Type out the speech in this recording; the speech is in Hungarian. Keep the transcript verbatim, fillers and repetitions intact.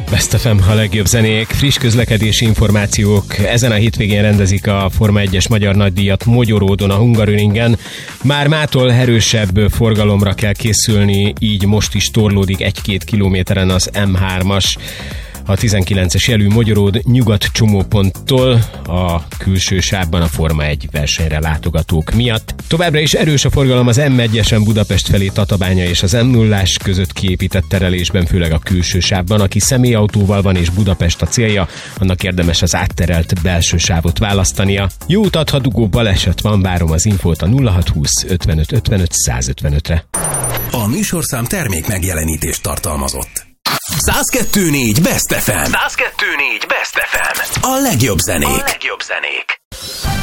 Best ef em, a legjobb zenék, friss közlekedési információk. Ezen a hétvégén rendezik a Forma egyes magyar nagydíjat Mogyoródon, a Hungaroringen. Már mától erősebb forgalomra kell készülni, így most is torlódik egy-két kilométeren az em hármas. A tizenkilences jelű Mogyoród nyugat csomóponttól a külső sávban a Forma egy versenyre látogatók miatt. Továbbra is erős a forgalom az em egyesen Budapest felé Tatabánya és az em nullás között kiépített terelésben, főleg a külső sávban. Aki személyautóval van és Budapest a célja, annak érdemes az átterelt belső sávot választania. Jó utat, ha dugó baleset van, várom az infót a nulla hat húsz ötvenöt ötvenöt százötvenötre. A műsorszám termék megjelenítést tartalmazott. száz kettő pont négy Best ef em. száz kettő pont négy Best ef em. A legjobb zenék. A legjobb zenék.